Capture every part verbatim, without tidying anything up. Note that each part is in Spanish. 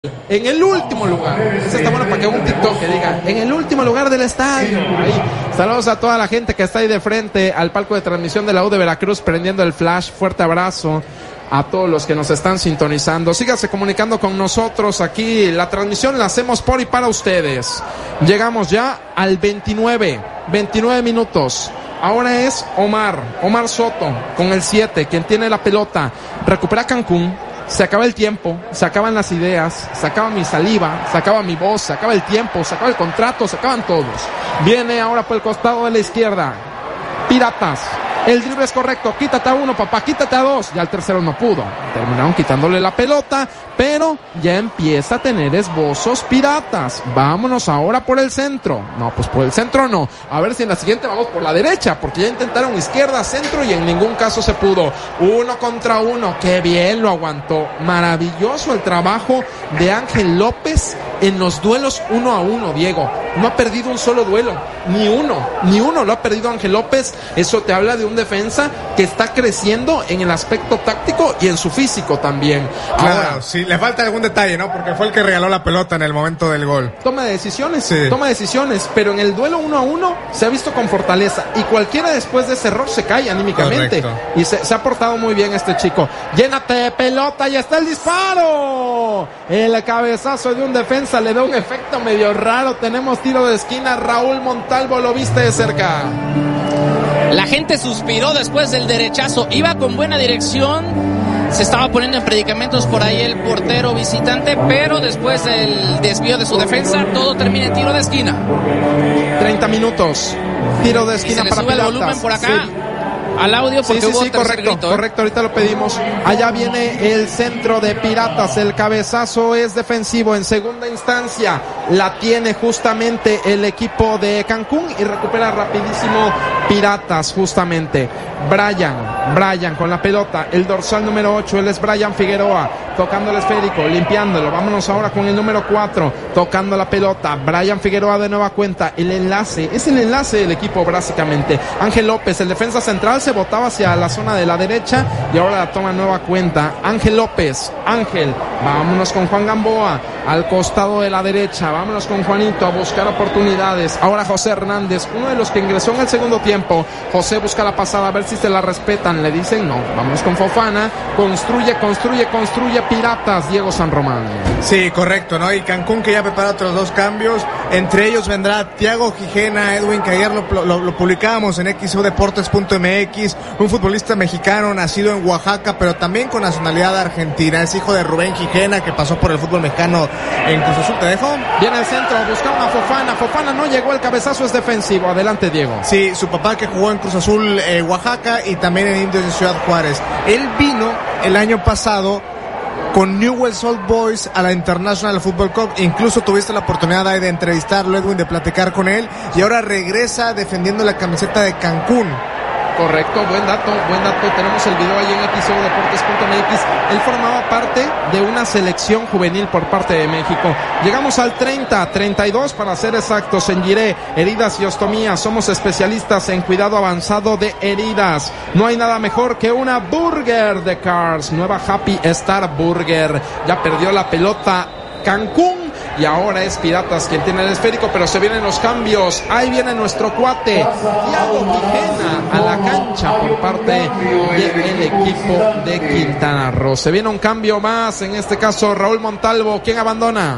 En el último lugar. Eso está bueno para que un TikTok que diga en el último lugar del estadio. Ahí. Saludos a toda la gente que está ahí de frente al palco de transmisión de la U de Veracruz prendiendo el flash. Fuerte abrazo a todos los que nos están sintonizando. Síganse comunicando con nosotros aquí. La transmisión la hacemos por y para ustedes. Llegamos ya al veintinueve. veintinueve minutos. Ahora es Omar. Omar Soto con el siete, quien tiene la pelota. Recupera Cancún. Se acaba el tiempo, se acaban las ideas, se acaba mi saliva, se acaba mi voz, se acaba el tiempo, se acaba el contrato, se acaban todos. Viene ahora por el costado de la izquierda. Piratas. El drible es correcto. Quítate a uno, papá, quítate a dos. Ya el tercero no pudo. Terminaron quitándole la pelota, pero ya empieza a tener esbozos Piratas. Vámonos ahora por el centro. No, pues por el centro no. A ver si en la siguiente vamos por la derecha, porque ya intentaron izquierda, centro y en ningún caso se pudo. Uno contra uno. Qué bien lo aguantó. Maravilloso el trabajo de Ángel López en los duelos uno a uno, Diego. No ha perdido un solo duelo. Ni uno. Ni uno lo ha perdido Ángel López. Eso te habla de un defensa que está creciendo en el aspecto táctico y en su físico también. Claro, ahora, sí, le falta algún detalle, ¿no? Porque fue el que regaló la pelota en el momento del gol. Toma de decisiones, sí. toma decisiones, pero en el duelo uno a uno se ha visto con fortaleza y cualquiera después de ese error se cae anímicamente. Correcto. Y se, se ha portado muy bien este chico. Llénate de pelota y está el disparo. El cabezazo de un defensa le da un efecto medio raro. Tenemos tiro de esquina. Raúl Montalvo lo viste de cerca. La gente suspiró después del derechazo. Iba con buena dirección. Se estaba poniendo en predicamentos por ahí el portero visitante, pero después del desvío de su defensa, todo termina en tiro de esquina. treinta minutos. Tiro de esquina y se le para sube Piratas. el volumen por acá. Sí. Al audio porque sí, sí, hubo sí, tercer correcto, grito, ¿eh? correcto, ahorita lo pedimos. Allá viene el centro de Piratas, el cabezazo es defensivo en segunda instancia, la tiene justamente el equipo de Cancún y recupera rapidísimo Piratas justamente. Brian, Brian con la pelota, el dorsal número ocho, él es Brian Figueroa, tocando el esférico, limpiándolo. Vámonos ahora con el número cuatro, tocando la pelota. Brian Figueroa de nueva cuenta, el enlace, es el enlace del equipo básicamente. Ángel López, el defensa central, se botaba hacia la zona de la derecha y ahora la toma nueva cuenta. Ángel López, Ángel, vámonos con Juan Gamboa, al costado de la derecha, vámonos con Juanito a buscar oportunidades. Ahora José Hernández, uno de los que ingresó en el segundo tiempo. José busca la pasada, a ver si se la respetan, le dicen no. Vámonos con Fofana, construye, construye, construye Piratas, Diego San Román. Sí, correcto, ¿no? Y Cancún que ya prepara otros dos cambios, entre ellos vendrá Thiago Gijena, Edwin, que ayer lo, lo, lo publicábamos en equis u deportes punto eme equis, un futbolista mexicano nacido en Oaxaca, pero también con nacionalidad argentina, es hijo de Rubén Gijena, que pasó por el fútbol mexicano en Cruz Azul. ¿Te dejo? Viene al centro, buscaba a Fofana, Fofana no llegó, el cabezazo es defensivo, adelante Diego. Sí, su papá que jugó en Cruz Azul, eh, Oaxaca, y también en Indios de Ciudad Juárez. Él vino el año pasado con Newell's Old Boys a la International Football Cup. Incluso tuviste la oportunidad ahí de entrevistarlo, Edwin, de platicar con él, y ahora regresa defendiendo la camiseta de Cancún. Correcto, buen dato, buen dato. Tenemos el video ahí en equis u deportes punto eme equis. Él formaba parte de una selección juvenil por parte de México. Llegamos al treinta, treinta y dos para ser exactos. En Giré, heridas y ostomías. Somos especialistas en cuidado avanzado de heridas. No hay nada mejor que una Burger de Cars. Nueva Happy Star Burger. Ya perdió la pelota Cancún. Y ahora es Piratas quien tiene el esférico, pero se vienen los cambios. Ahí viene nuestro cuate Thiago Gijena a la cancha por parte del equipo de Quintana Roo. Se viene un cambio más, en este caso Raúl Montalvo. ¿Quién abandona?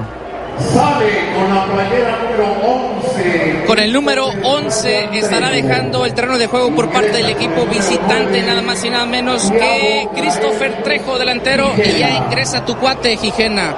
Sale con la playera número once. Con el número once estará dejando el terreno de juego por parte del equipo visitante, nada más y nada menos que Christopher Trejo, delantero, y ya ingresa tu cuate Gijena.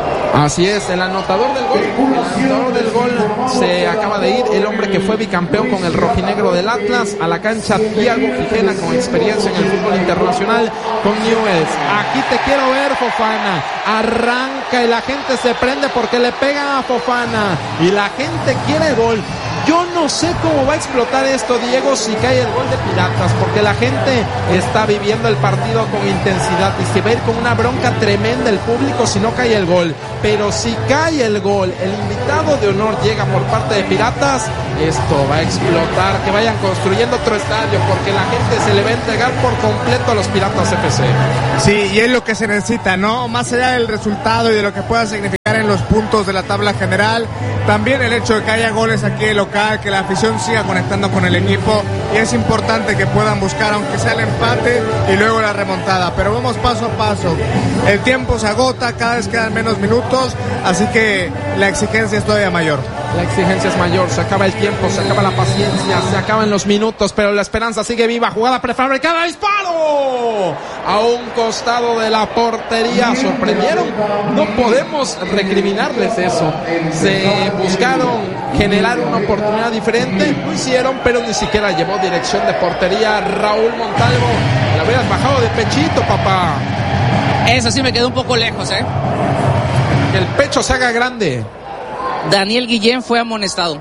Así es, el anotador del gol, el anotador del gol se acaba de ir, el hombre que fue bicampeón con el rojinegro del Atlas, a la cancha Thiago Gijena con experiencia en el fútbol internacional con Newell's. Aquí te quiero ver, Fofana, arranca y la gente se prende porque le pegan a Fofana y la gente quiere gol. Yo no sé cómo va a explotar esto, Diego, si cae el gol de Piratas, porque la gente está viviendo el partido con intensidad y se va a ir con una bronca tremenda el público si no cae el gol. Pero si cae el gol, el invitado de honor llega por parte de Piratas, esto va a explotar, que vayan construyendo otro estadio, porque la gente se le va a entregar por completo a los Piratas efe ce. Sí, y es lo que se necesita, ¿no? Más allá del resultado y de lo que pueda significar los puntos de la tabla general. También el hecho de que haya goles aquí de local, que la afición siga conectando con el equipo, y es importante que puedan buscar aunque sea el empate y luego la remontada, pero vamos paso a paso. El tiempo se agota, cada vez quedan menos minutos, así que la exigencia es todavía mayor. La exigencia es mayor, se acaba el tiempo, se acaba la paciencia, se acaban los minutos, pero la esperanza sigue viva. Jugada prefabricada, disparo a un costado de la portería. Sorprendieron, no podemos recriminarles eso. Se buscaron generar una oportunidad diferente, lo hicieron, pero ni siquiera llevó dirección de portería. Raúl Montalvo, la hubieras bajado de pechito, papá. Eso sí me quedó un poco lejos, ¿eh? Que el pecho se haga grande. Daniel Guillén fue amonestado.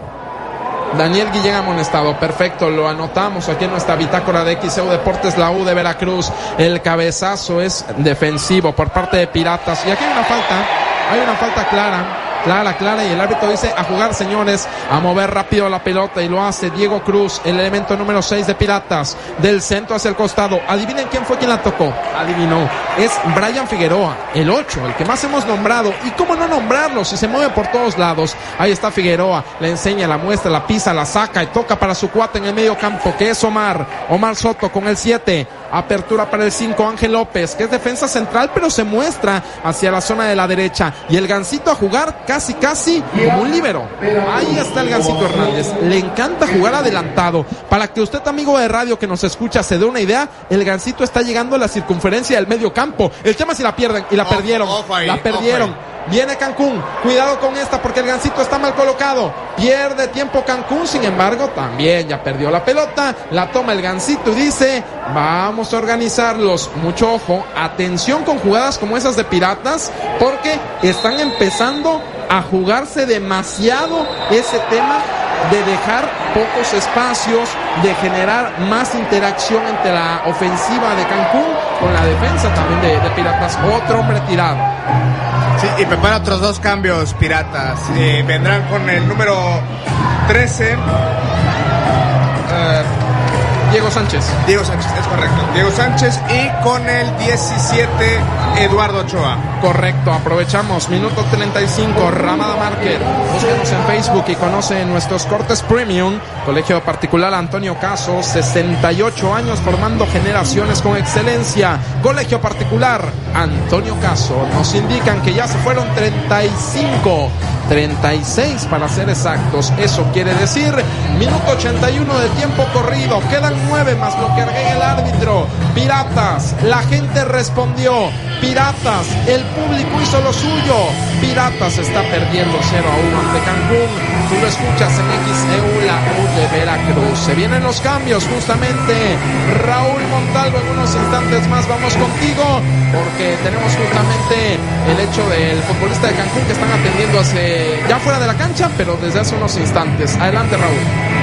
Daniel Guillén amonestado, perfecto, lo anotamos aquí en nuestra bitácora de X E U Deportes, la U de Veracruz. El cabezazo es defensivo por parte de Piratas, y aquí hay una falta, hay una falta clara. Clara, clara, y el árbitro dice a jugar, señores, a mover rápido la pelota, y lo hace Diego Cruz, el elemento número seis de Piratas, del centro hacia el costado. Adivinen quién fue quien la tocó. Adivinó, es Brian Figueroa, el ocho, el que más hemos nombrado, y cómo no nombrarlo si se mueve por todos lados. Ahí está Figueroa, le enseña, la muestra, la pisa, la saca y toca para su cuate en el medio campo, que es Omar, Omar Soto con el siete. Apertura para el cinco, Ángel López, que es defensa central, pero se muestra hacia la zona de la derecha. Y el Gancito a jugar casi, casi como un líbero. Ahí está el Gancito Hernández. Le encanta jugar adelantado. Para que usted, amigo de radio que nos escucha, se dé una idea, el Gancito está llegando a la circunferencia del medio campo. El tema es si la pierden, y la off, perdieron. Off ahí, la perdieron. Viene Cancún, cuidado con esta porque el Gancito está mal colocado, pierde tiempo Cancún, sin embargo también ya perdió la pelota, la toma el Gancito y dice, vamos a organizarlos. Mucho ojo, atención con jugadas como esas de Piratas, porque están empezando a jugarse demasiado ese tema de dejar pocos espacios, de generar más interacción entre la ofensiva de Cancún con la defensa también de, de Piratas. Otro hombre tirado. Sí, y prepara otros dos cambios Piratas. Eh, vendrán con el número trece. Uh, Diego Sánchez. Diego Sánchez, es correcto. Diego Sánchez, y con el diecisiete, Eduardo Ochoa. Correcto, aprovechamos. Minuto treinta y cinco, Ramada Market. Búsquenos en Facebook y conoce nuestros cortes premium. Colegio Particular Antonio Caso, sesenta y ocho años formando generaciones con excelencia. Colegio Particular Antonio Caso. Nos indican que ya se fueron treinta y cinco, treinta y seis para ser exactos. Eso quiere decir minuto ochenta y uno de tiempo corrido. Quedan nueve más lo que agregue el árbitro. Piratas, la gente respondió. Piratas, el público hizo lo suyo. Piratas está perdiendo cero a uno ante Cancún. Tú lo escuchas en X E U, la U de Veracruz. Se vienen los cambios justamente. Raúl Montalvo, en unos instantes más vamos contigo, porque tenemos justamente el hecho del futbolista de Cancún que están atendiendo hace, ya fuera de la cancha, pero desde hace unos instantes. Adelante, Raúl.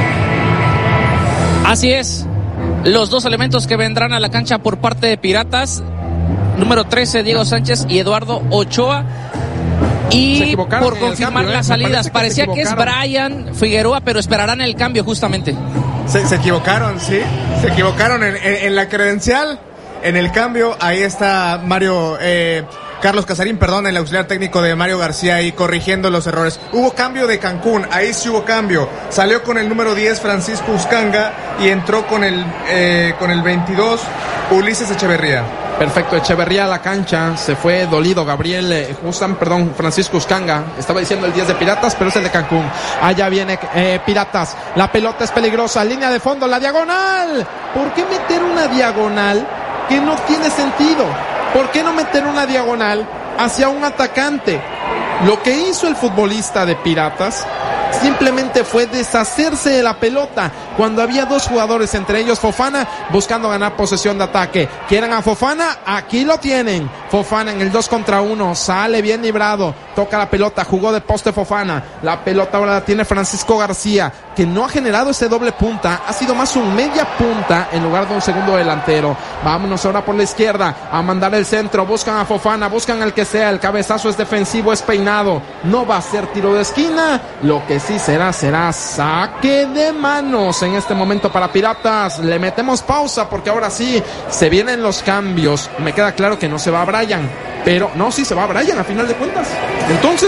Así es, los dos elementos que vendrán a la cancha por parte de Piratas, número trece, Diego Sánchez, y Eduardo Ochoa. Y por confirmar cambio, las ¿eh? salidas, que parecía que es Brian Figueroa, pero esperarán el cambio justamente. Se, se equivocaron, sí, se equivocaron en, en, en la credencial, en el cambio. Ahí está Mario, eh, Carlos Casarín, perdón, el auxiliar técnico de Mario García, ahí corrigiendo los errores. Hubo cambio de Cancún, ahí sí hubo cambio. Salió con el número diez Francisco Uscanga y entró con el, eh, con el veintidós Ulises Echeverría. Perfecto, Echeverría a la cancha, se fue dolido Gabriel, eh, Justan, perdón, Francisco Uscanga, estaba diciendo el diez de Piratas, pero es el de Cancún. Allá viene eh, Piratas, la pelota es peligrosa, línea de fondo, la diagonal. ¿Por qué meter una diagonal que no tiene sentido? ¿Por qué no meter una diagonal hacia un atacante? Lo que hizo el futbolista de Piratas simplemente fue deshacerse de la pelota cuando había dos jugadores, entre ellos Fofana, buscando ganar posesión de ataque. ¿Quieren a Fofana? Aquí lo tienen. Fofana en el dos contra uno, sale bien librado, toca la pelota, jugó de poste Fofana. La pelota ahora la tiene Francisco García, que no ha generado ese doble punta, ha sido más un media punta en lugar de un segundo delantero. Vámonos ahora por la izquierda a mandar el centro, buscan a Fofana, buscan al que sea, el cabezazo es defensivo, es peinado, no va a ser tiro de esquina. Lo que sí será, será saque de manos en este momento para Piratas. Le metemos pausa porque ahora sí se vienen los cambios. Me queda claro que no se va a Brian, pero no, sí se va a Brian a final de cuentas. Entonces, entonces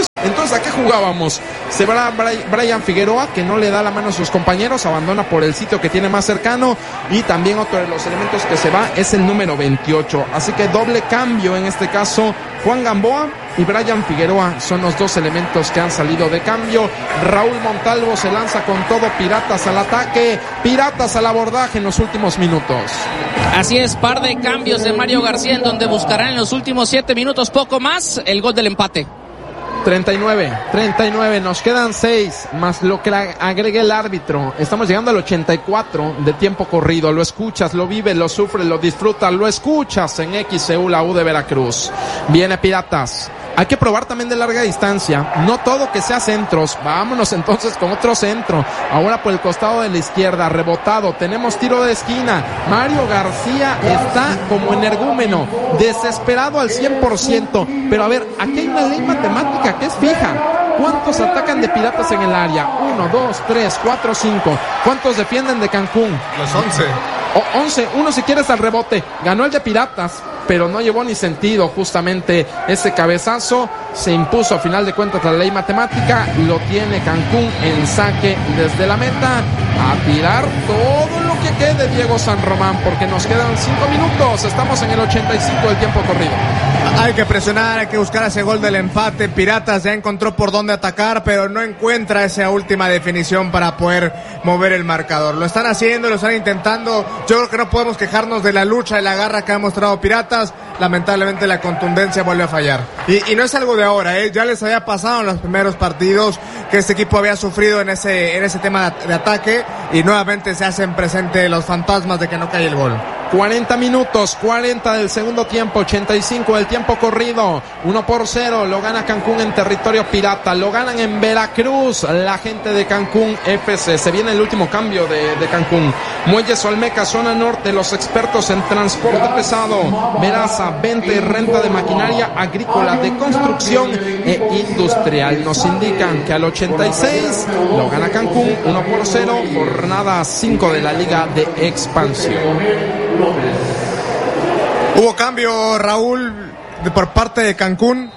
Entonces, ¿a qué jugábamos? Se va Brian Figueroa, que no le da la mano a sus compañeros, abandona por el sitio que tiene más cercano, y también otro de los elementos que se va es el número veintiocho. Así que doble cambio, en este caso, Juan Gamboa y Brian Figueroa son los dos elementos que han salido de cambio. Raúl Montalvo se lanza con todo, Piratas al ataque, Piratas al abordaje en los últimos minutos. Así es, par de cambios de Mario García, en donde buscarán en los últimos siete minutos, poco más, el gol del empate. treinta y nueve, treinta y nueve, nos quedan seis, más lo que agregue el árbitro. Estamos llegando al ochenta y cuatro de tiempo corrido. Lo escuchas, lo vives, lo sufres, lo disfrutas, lo escuchas en X C U, la U de Veracruz. Viene Piratas. Hay que probar también de larga distancia, no todo que sea centros. Vámonos entonces con otro centro, ahora por el costado de la izquierda, rebotado, tenemos tiro de esquina. Mario García está como energúmeno, desesperado al cien por ciento, pero a ver, aquí hay una ley matemática que es fija. ¿Cuántos atacan de Piratas en el área? Uno, dos, tres, cuatro, cinco. ¿Cuántos defienden de Cancún? Los once. O once, uno si quieres al rebote. Ganó el de Piratas, pero no llevó ni sentido justamente ese cabezazo. Se impuso a final de cuentas la ley matemática. Lo tiene Cancún en saque desde la meta. A tirar todo lo que quede, Diego San Román, porque nos quedan cinco minutos. Estamos en el ochenta y cinco del tiempo corrido. Hay que presionar, hay que buscar ese gol del empate. Piratas ya encontró por dónde atacar, pero no encuentra esa última definición para poder mover el marcador. Lo están haciendo, lo están intentando. Yo creo que no podemos quejarnos de la lucha y la garra que ha mostrado Piratas. Lamentablemente la contundencia vuelve a fallar. Y, y no es algo de ahora, ¿eh? Ya les había pasado en los primeros partidos que este equipo había sufrido en ese, en ese tema de, de ataque, y nuevamente se hacen presente los fantasmas de que no cae el gol. cuarenta minutos, cuarenta del segundo tiempo, ochenta y cinco del tiempo corrido, uno por cero, lo gana Cancún en territorio pirata, lo ganan en Veracruz, la gente de Cancún F C. Se viene el último cambio de, de Cancún. Muelles Olmeca, zona norte, los expertos en transporte pesado, Veraza, venta y renta de maquinaria agrícola, de construcción e industrial. Nos indican que al ochenta y seis lo gana Cancún, uno por cero, jornada cinco de la Liga de Expansión. Hubo cambio, Raúl, de, por parte de Cancún.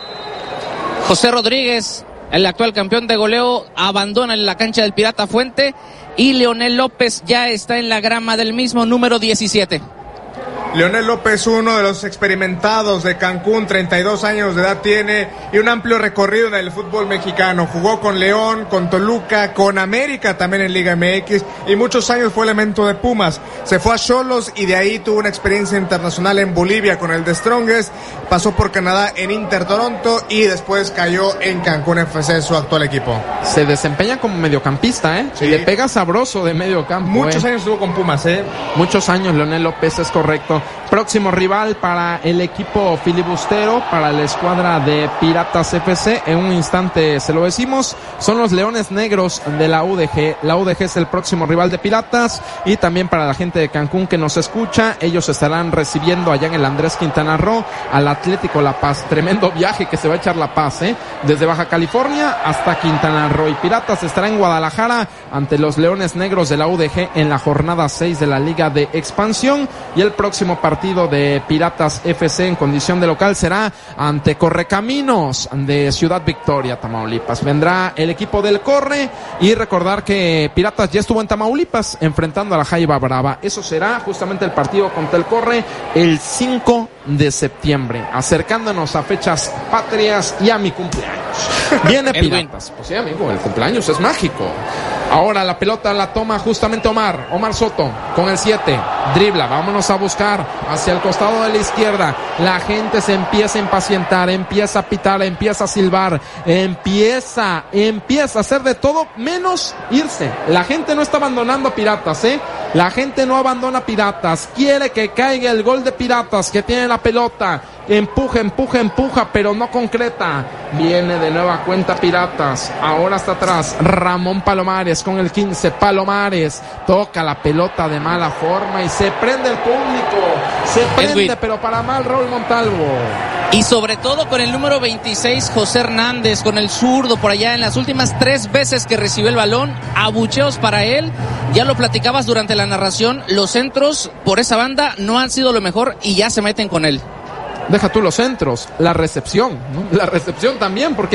José Rodríguez, el actual campeón de goleo, abandona la cancha del Pirata Fuente, y Leonel López ya está en la grama del mismo, número diecisiete. Leonel López, uno de los experimentados de Cancún, treinta y dos años de edad tiene y un amplio recorrido en el fútbol mexicano. Jugó con León, con Toluca, con América también en Liga M X, y muchos años fue elemento de Pumas. Se fue a Xolos y de ahí tuvo una experiencia internacional en Bolivia con el The Strongest. Pasó por Canadá en Inter Toronto y después cayó en Cancún F C, su actual equipo. Se desempeña como mediocampista, ¿eh? Sí. Y le pega sabroso de medio campo. Muchos ¿eh? años estuvo con Pumas, ¿eh? Muchos años, Leonel López, es correcto. Próximo rival para el equipo filibustero, para la escuadra de Piratas F C, en un instante se lo decimos, son los Leones Negros de la U D G. La U D G es el próximo rival de Piratas, y también para la gente de Cancún que nos escucha, ellos estarán recibiendo allá en el Andrés Quintana Roo al Atlético La Paz. Tremendo viaje que se va a echar La Paz, ¿eh? Desde Baja California hasta Quintana Roo. Y Piratas estará en Guadalajara ante los Leones Negros de la U D G en la jornada seis de la Liga de Expansión, y el próximo partido de Piratas F C en condición de local será ante Correcaminos de Ciudad Victoria, Tamaulipas. Vendrá el equipo del Corre, y recordar que Piratas ya estuvo en Tamaulipas enfrentando a la Jaiba Brava. Eso será justamente el partido contra el Corre el cinco de septiembre, acercándonos a fechas patrias y a mi cumpleaños. Viene Piratas. Pues sí, amigo, el cumpleaños es mágico. Ahora la pelota la toma justamente Omar, Omar Soto con el siete, dribla, vámonos a buscar hacia el costado de la izquierda. La gente se empieza a impacientar, empieza a pitar, empieza a silbar, empieza, empieza a hacer de todo menos irse. La gente no está abandonando a Piratas, ¿eh? La gente no abandona a Piratas, quiere que caiga el gol de Piratas, que tiene la pelota. Empuja, empuja, empuja, pero no concreta. Viene de nueva cuenta Piratas. Ahora está atrás Ramón Palomares con el quince. Palomares toca la pelota de mala forma y se prende el público. Se prende, Edwin, pero para mal Raúl Montalvo. Y sobre todo con el número veintiséis, José Hernández, con el zurdo por allá en las últimas tres veces que recibió el balón. Abucheos para él. Ya lo platicabas durante la narración. Los centros por esa banda no han sido lo mejor y ya se meten con él. Deja tú los centros, la recepción, ¿no? La recepción también, porque en este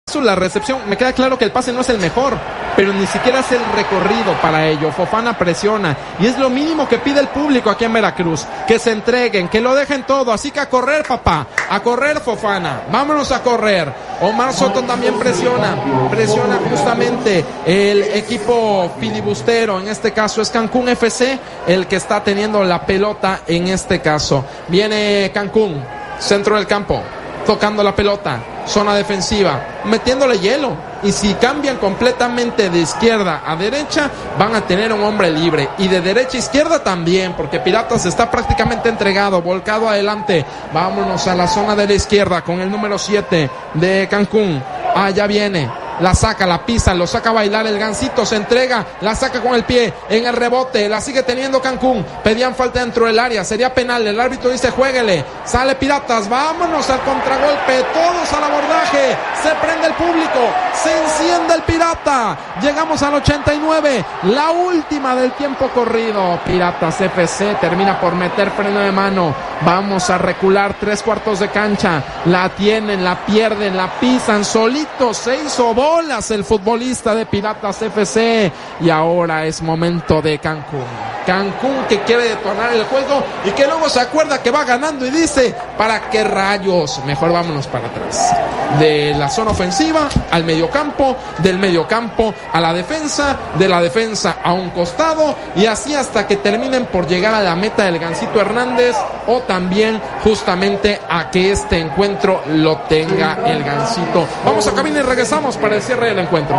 La recepción, me queda claro que el pase no es el mejor, pero ni siquiera es el recorrido para ello. Fofana presiona y es lo mínimo que pide el público aquí en Veracruz, que se entreguen, que lo dejen todo, así que a correr, papá, a correr, Fofana, vámonos a correr. Omar Soto también presiona, presiona justamente el equipo filibustero, en este caso es Cancún F C el que está teniendo la pelota en este caso. Viene Cancún, centro del campo, tocando la pelota, zona defensiva, metiéndole hielo, y si cambian completamente de izquierda a derecha, van a tener un hombre libre, y de derecha a izquierda también, porque Piratas está prácticamente entregado, volcado adelante. Vámonos a la zona de la izquierda con el número siete de Cancún. Allá viene, la saca, la pisa, lo saca a bailar el Gansito, se entrega, la saca con el pie, en el rebote, la sigue teniendo Cancún, pedían falta dentro del área, sería penal, el árbitro dice juéguele, sale Piratas, vámonos al contragolpe, todos al abordaje, se prende el público, se enciende el Pirata, llegamos al ochenta y nueve, la última del tiempo corrido. Piratas F C termina por meter freno de mano, vamos a recular tres cuartos de cancha, la tienen, la pierden, la pisan, solito se hizo bolas el futbolista de Piratas F C, y ahora es momento de Cancún. Cancún que quiere detonar el juego y que luego se acuerda que va ganando y dice, ¿para qué rayos? Mejor vámonos para atrás. De la zona ofensiva al mediocampo, del mediocampo a la defensa, de la defensa a un costado, y así hasta que terminen por llegar a la meta del Gansito Hernández, o también justamente a que este encuentro lo tenga el Gansito. Vamos a cabina y regresamos para el cierre del encuentro.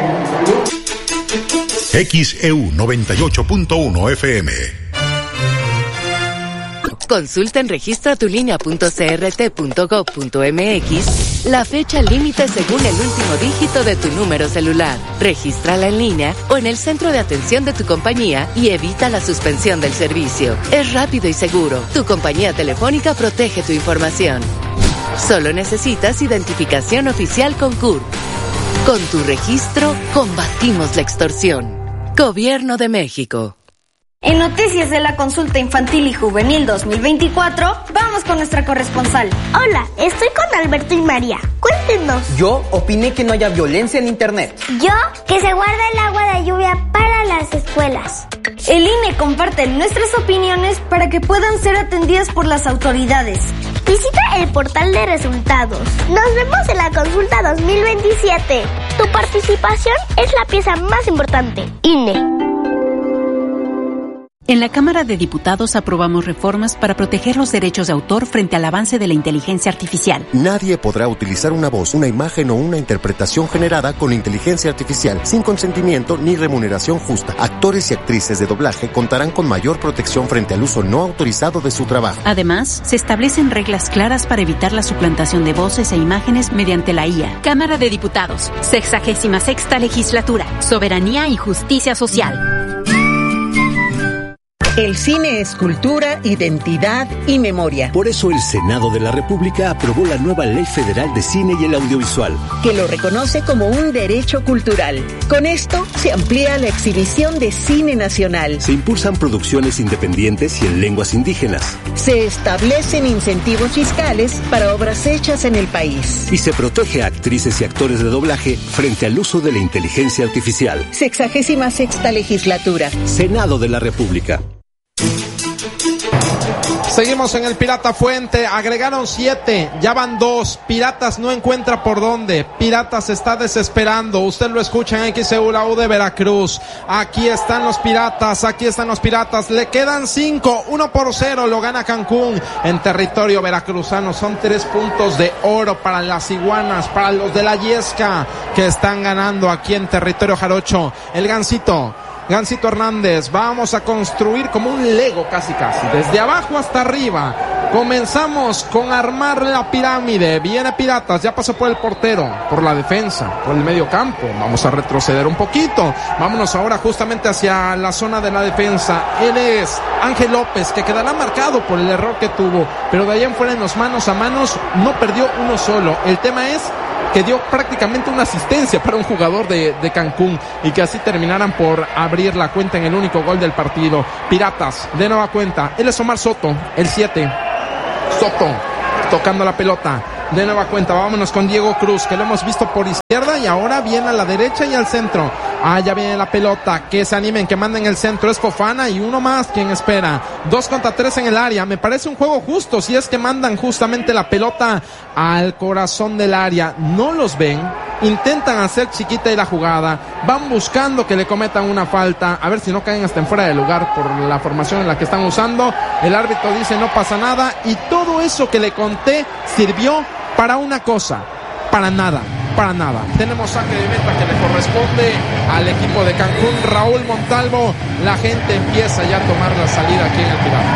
X E U noventa y ocho punto uno F M. Consulta en registra tu línea punto c r t punto gov punto m x la fecha límite según el último dígito de tu número celular. Regístrala en línea o en el centro de atención de tu compañía y evita la suspensión del servicio. Es rápido y seguro. Tu compañía telefónica protege tu información. Solo necesitas identificación oficial con C U R P. Con tu registro, combatimos la extorsión. Gobierno de México. En noticias de la consulta infantil y juvenil dos mil veinticuatro, vamos con nuestra corresponsal. Hola, estoy con Alberto y María. Cuéntenos. Yo opiné que no haya violencia en internet. Yo, que se guarda el agua de lluvia para las escuelas. El I N E comparte nuestras opiniones para que puedan ser atendidas por las autoridades. Visita el portal de resultados. Nos vemos en la consulta dos mil veintisiete. Tu participación es la pieza más importante. I N E. En la Cámara de Diputados aprobamos reformas para proteger los derechos de autor frente al avance de la inteligencia artificial. Nadie podrá utilizar una voz, una imagen o una interpretación generada con inteligencia artificial sin consentimiento ni remuneración justa. Actores y actrices de doblaje contarán con mayor protección frente al uso no autorizado de su trabajo. Además, se establecen reglas claras para evitar la suplantación de voces e imágenes mediante la I A. Cámara de Diputados, sexagésima sexta legislatura, soberanía y justicia social. El cine es cultura, identidad y memoria. Por eso el Senado de la República aprobó la nueva Ley Federal de Cine y el Audiovisual, que lo reconoce como un derecho cultural. Con esto se amplía la exhibición de cine nacional. Se impulsan producciones independientes y en lenguas indígenas. Se establecen incentivos fiscales para obras hechas en el país. Y se protege a actrices y actores de doblaje frente al uso de la inteligencia artificial. Sexagésima sexta legislatura. Senado de la República. Seguimos en el Pirata Fuente, agregaron siete, ya van dos, Piratas no encuentra por dónde, Piratas está desesperando, usted lo escucha en X E U, la U de Veracruz, aquí están los Piratas, aquí están los Piratas, le quedan cinco, uno por cero, lo gana Cancún en territorio veracruzano, son tres puntos de oro para las iguanas, para los de la Yesca, que están ganando aquí en territorio jarocho, el Gansito. Gansito Hernández, vamos a construir como un Lego casi casi, desde abajo hasta arriba, comenzamos con armar la pirámide, viene Piratas, ya pasó por el portero, por la defensa, por el medio campo, vamos a retroceder un poquito, vámonos ahora justamente hacia la zona de la defensa, él es Ángel López, que quedará marcado por el error que tuvo, pero de ahí en fuera en los manos a manos no perdió uno solo, el tema es que dio prácticamente una asistencia para un jugador de, de Cancún y que así terminaran por abrir la cuenta en el único gol del partido. Piratas, de nueva cuenta, él es Omar Soto, el siete. Soto, tocando la pelota, de nueva cuenta. Vámonos con Diego Cruz, que lo hemos visto por izquierda y ahora viene a la derecha y al centro. Ah, ya viene la pelota, que se animen, que manden el centro, es Fofana y uno más quien espera. Dos contra tres en el área, me parece un juego justo, si es que mandan justamente la pelota al corazón del área. No los ven, intentan hacer chiquita y la jugada, van buscando que le cometan una falta, a ver si no caen hasta en fuera de lugar por la formación en la que están usando. El árbitro dice no pasa nada y todo eso que le conté sirvió para una cosa, para nada. Para nada. Tenemos saque de meta que le corresponde al equipo de Cancún. Raúl Montalvo, la gente empieza ya a tomar la salida aquí en el Pirata.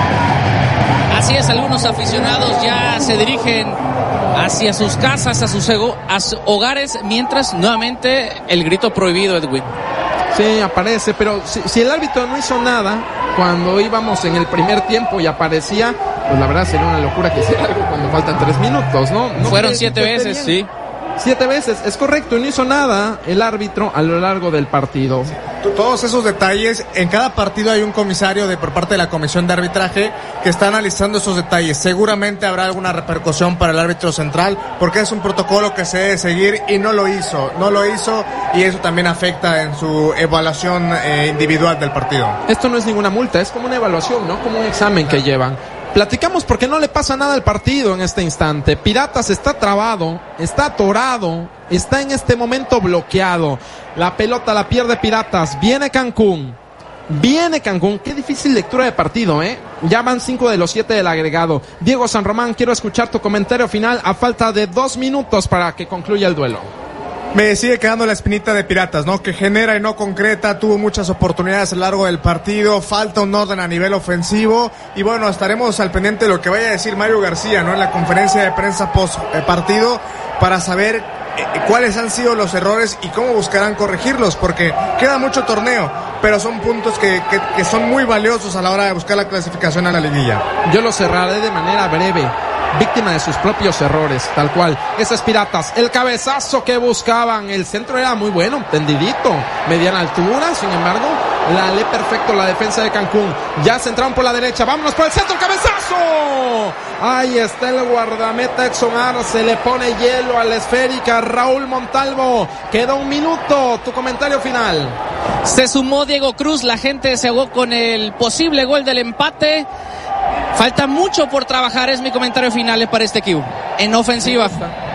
Así es, algunos aficionados ya se dirigen hacia sus casas, a sus, ego, a sus hogares, mientras nuevamente el grito prohibido, Edwin. Sí, aparece, pero si, si el árbitro no hizo nada cuando íbamos en el primer tiempo y aparecía, pues la verdad sería una locura que hiciera algo cuando faltan tres minutos, ¿no? ¿No Fueron siete veces, sí. Siete veces, es correcto, y no hizo nada el árbitro a lo largo del partido. Todos esos detalles, en cada partido hay un comisario de por parte de la comisión de arbitraje que está analizando esos detalles. Seguramente habrá alguna repercusión para el árbitro central, porque es un protocolo que se debe seguir y no lo hizo, no lo hizo, y eso también afecta en su evaluación eh, individual del partido. Esto no es ninguna multa, es como una evaluación, ¿no? Como un examen que llevan. Platicamos porque no le pasa nada al partido en este instante. Piratas está trabado, está atorado, está en este momento bloqueado. La pelota la pierde Piratas. Viene Cancún. Viene Cancún. Qué difícil lectura de partido, ¿eh? Ya van cinco de los siete del agregado. Diego San Román, quiero escuchar tu comentario final a falta de dos minutos para que concluya el duelo. Me sigue quedando la espinita de Piratas, ¿no? Que genera y no concreta, tuvo muchas oportunidades a lo largo del partido, falta un orden a nivel ofensivo, y bueno, estaremos al pendiente de lo que vaya a decir Mario García, ¿no? En la conferencia de prensa post partido, para saber eh, cuáles han sido los errores y cómo buscarán corregirlos, porque queda mucho torneo, pero son puntos que, que, que son muy valiosos a la hora de buscar la clasificación a la liguilla. Yo lo cerraré de manera breve. Víctima de sus propios errores, tal cual. Esas Piratas, el cabezazo que buscaban, el centro era muy bueno, tendidito, mediana altura, sin embargo, la lee perfecto la defensa de Cancún. Ya se entraron por la derecha, vámonos por el centro, el cabezazo. Ahí está el guardameta Edson Arce, le pone hielo a la esférica. Raúl Montalvo, queda un minuto, tu comentario final. Se sumó Diego Cruz, la gente se ahogó con el posible gol del empate. Falta mucho por trabajar, es mi comentario final para este equipo. En ofensiva.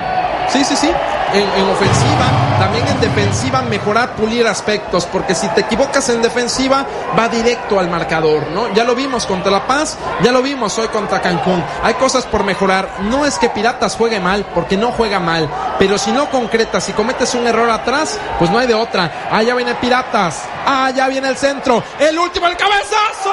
Sí, sí, sí. En, en ofensiva, también en defensiva, mejorar, pulir aspectos, porque si te equivocas en defensiva, va directo al marcador, ¿no? Ya lo vimos contra La Paz, ya lo vimos hoy contra Cancún. Hay cosas por mejorar. No es que Piratas juegue mal, porque no juega mal, pero si no concretas, si cometes un error atrás, pues no hay de otra. Ah, ya viene Piratas. Ah, ya viene el centro. El último, el cabezazo.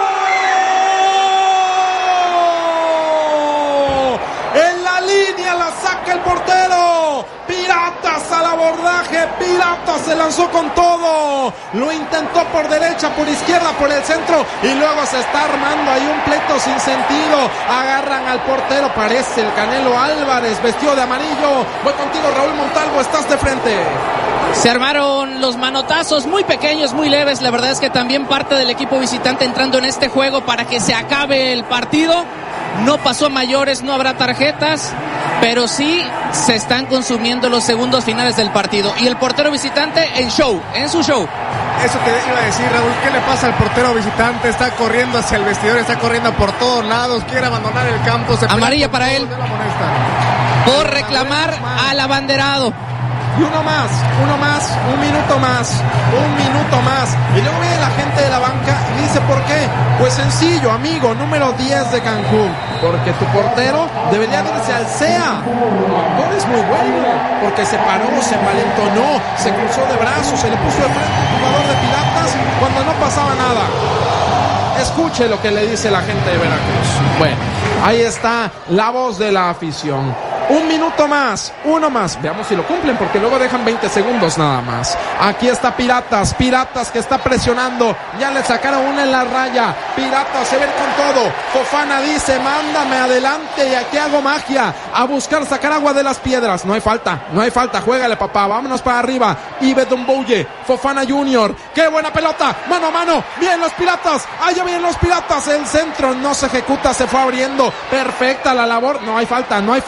En la línea la saca el portero. Piratas al abordaje. Piratas se lanzó con todo. Lo intentó por derecha, por izquierda, por el centro. Y luego se está armando ahí un pleito sin sentido. Agarran al portero. Parece el Canelo Álvarez, vestido de amarillo. Voy contigo, Raúl Montalvo. Estás de frente. Se armaron los manotazos muy pequeños, muy leves. La verdad es que también parte del equipo visitante entrando en este juego para que se acabe el partido. No pasó a mayores, no habrá tarjetas, pero sí se están consumiendo los segundos finales del partido. Y el portero visitante en show, en su show. Eso te iba a decir, Raúl, ¿qué le pasa al portero visitante? Está corriendo hacia el vestidor, está corriendo por todos lados, quiere abandonar el campo. Se Amarilla para él por reclamar al abanderado. Y uno más, uno más, un minuto más, un minuto más. Y luego viene la gente de la banca y dice, ¿por qué? Pues sencillo, amigo, número diez de Cancún. Porque tu portero debería irse al C E A. No eres muy bueno, porque se paró, se envalentonó, se cruzó de brazos, se le puso de frente al jugador de Piratas cuando no pasaba nada. Escuche lo que le dice la gente de Veracruz. Bueno, ahí está la voz de la afición. Un minuto más, uno más. Veamos si lo cumplen, porque luego dejan veinte segundos nada más. Aquí está Piratas, Piratas que está presionando. Ya le sacaron una en la raya. Piratas se ven con todo. Fofana dice, mándame adelante y aquí hago magia. A buscar sacar agua de las piedras. No hay falta, no hay falta. Juégale, papá, vámonos para arriba. Ibe Dombouye, Fofana Junior. ¡Qué buena pelota! Mano a mano, bien los Piratas. Allá vienen los Piratas. El centro no se ejecuta, se fue abriendo. Perfecta la labor. No hay falta, no hay falta. Le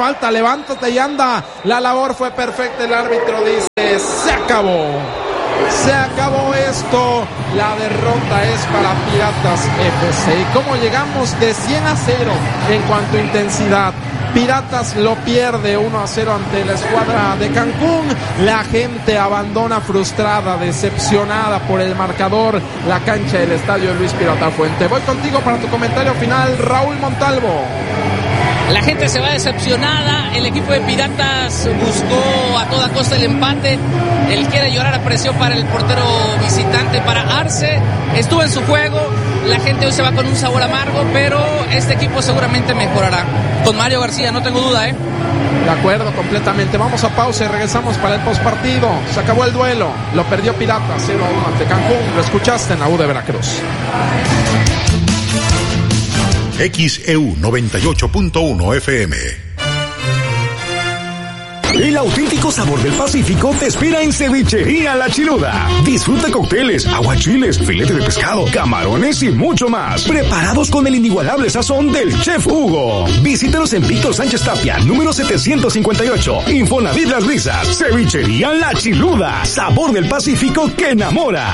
levántate y anda. La labor fue perfecta, el árbitro dice, se acabó. Se acabó esto, la derrota es para Piratas F C. ¿Y cómo llegamos de cien a cero en cuanto a intensidad? Piratas lo pierde uno a cero ante la escuadra de Cancún. La gente abandona frustrada, decepcionada por el marcador la cancha del estadio Luis Pirata Fuente. Voy contigo para tu comentario final, Raúl Montalvo. La gente se va decepcionada, el equipo de Piratas buscó a toda costa el empate, él quiere llorar a presión para el portero visitante, para Arce, estuvo en su juego, la gente hoy se va con un sabor amargo, pero este equipo seguramente mejorará. Con Mario García, no tengo duda, ¿eh? De acuerdo, completamente. Vamos a pausa y regresamos para el postpartido. Se acabó el duelo, lo perdió Piratas cero a uno ante Cancún, lo escuchaste en la U de Veracruz. X E U noventa y ocho punto uno F M. El auténtico sabor del Pacífico te espera en Cevichería La Chiluda. Disfruta cócteles, aguachiles, filete de pescado, camarones y mucho más. Preparados con el inigualable sazón del Chef Hugo. Visítanos en Víctor Sánchez Tapia, número setecientos cincuenta y ocho. Infonavit Las Brisas. Cevichería La Chiluda. Sabor del Pacífico que enamora.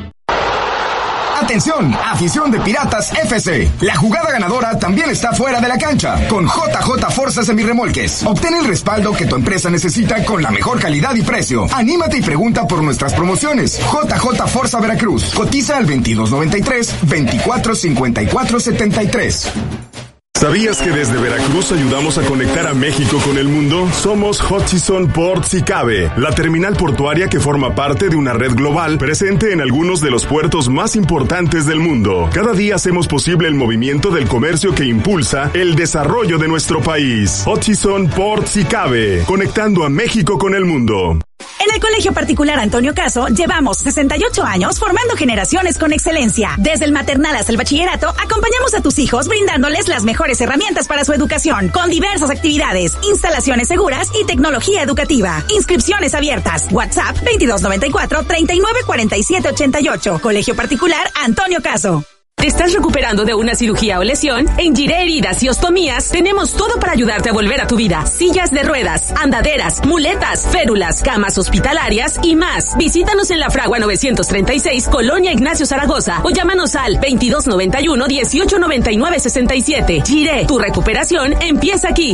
Atención, afición de Piratas F C. La jugada ganadora también está fuera de la cancha. Con J J Forza Semirremolques. Obtén el respaldo que tu empresa necesita con la mejor calidad y precio. Anímate y pregunta por nuestras promociones. J J Forza Veracruz. Cotiza al veintidós noventa y tres, veinticuatro cincuenta y cuatro setenta y tres. ¿Sabías que desde Veracruz ayudamos a conectar a México con el mundo? Somos Hutchison Ports y Cabe, la terminal portuaria que forma parte de una red global presente en algunos de los puertos más importantes del mundo. Cada día hacemos posible el movimiento del comercio que impulsa el desarrollo de nuestro país. Hutchison Ports y Cabe, conectando a México con el mundo. En el Colegio Particular Antonio Caso llevamos sesenta y ocho años formando generaciones con excelencia. Desde el maternal hasta el bachillerato, acompañamos a tus hijos brindándoles las mejores herramientas para su educación, con diversas actividades, instalaciones seguras y tecnología educativa. Inscripciones abiertas. WhatsApp veintidós noventa y cuatro, treinta y nueve cuarenta y siete ochenta y ocho. Colegio Particular Antonio Caso. ¿Te estás recuperando de una cirugía o lesión? En Giré Heridas y Ostomías tenemos todo para ayudarte a volver a tu vida. Sillas de ruedas, andaderas, muletas, férulas, camas hospitalarias y más. Visítanos en La Fragua novecientos treinta y seis, Colonia Ignacio Zaragoza, o llámanos al veintidós noventa y uno, dieciocho noventa y nueve sesenta y siete. Giré, tu recuperación empieza aquí.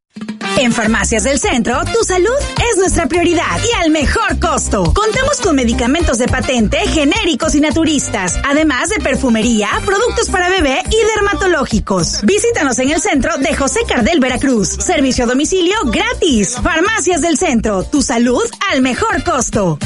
En Farmacias del Centro, tu salud es nuestra prioridad y al mejor costo. Contamos con medicamentos de patente, genéricos y naturistas, además de perfumería, productos para bebé y dermatológicos. Visítanos en el centro de José Cardel, Veracruz. Servicio a domicilio gratis. Farmacias del Centro, tu salud al mejor costo.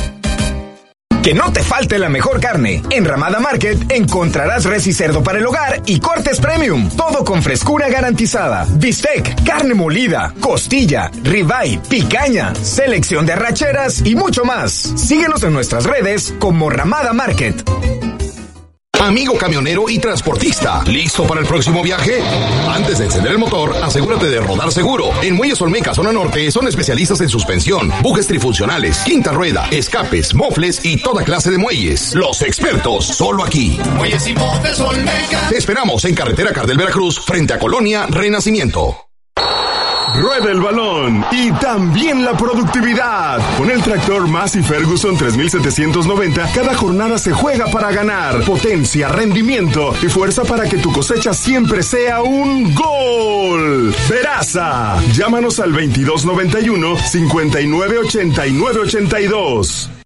Que no te falte la mejor carne. En Ramada Market encontrarás res y cerdo para el hogar y cortes premium. Todo con frescura garantizada. Bistec, carne molida, costilla, ribeye, picaña, selección de arracheras y mucho más. Síguenos en nuestras redes como Ramada Market. Amigo camionero y transportista, ¿listo para el próximo viaje? Antes de encender el motor, asegúrate de rodar seguro. En Muelles Olmeca, zona norte, son especialistas en suspensión, bujes trifuncionales, quinta rueda, escapes, mofles y toda clase de muelles. Los expertos, solo aquí. Muelles y Mofles Olmeca. Te esperamos en Carretera Cardel Veracruz, frente a Colonia Renacimiento. Rueda el balón y también la productividad. Con el tractor Massey Ferguson tres mil setecientos noventa, cada jornada se juega para ganar. Potencia, rendimiento y fuerza para que tu cosecha siempre sea un gol. Veraza. Llámanos al veintidós noventa y uno, cincuenta y nueve ochenta y nueve ochenta y dos.